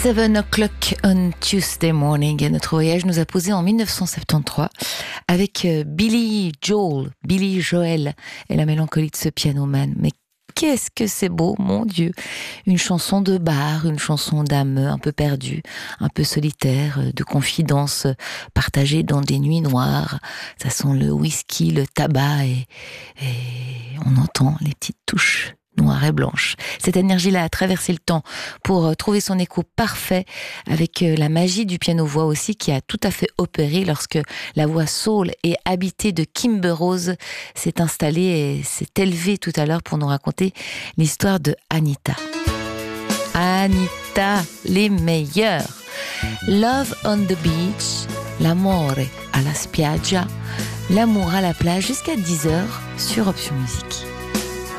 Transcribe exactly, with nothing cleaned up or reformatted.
seven o'clock on Tuesday morning. Et notre voyage nous a posé en dix-neuf cent soixante-treize avec Billy Joel, Billy Joel et la mélancolie de ce pianoman. Mais qu'est-ce que c'est beau, mon Dieu! Une chanson de bar, une chanson d'âme un peu perdue, un peu solitaire, de confidence partagée dans des nuits noires. Ça sent le whisky, le tabac et, et on entend les petites touches noire et blanche. Cette énergie-là a traversé le temps pour trouver son écho parfait avec la magie du piano-voix aussi qui a tout à fait opéré lorsque la voix soul et habitée de Kimber Rose s'est installée et s'est élevée tout à l'heure pour nous raconter l'histoire de Anita. Anita, les meilleurs. Love on the beach, l'amore à la spiaggia, l'amour à la plage jusqu'à dix heures sur Option Musique.